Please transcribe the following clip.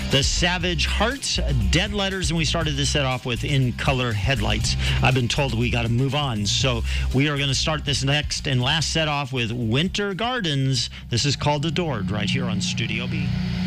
The Savage Hearts, Dead Letters, and we started this set off with In Color Headlights. I've been told we got to move on, so we are going to start this next and last set off with Winter Gardens. This is called Adored right here on Studio B.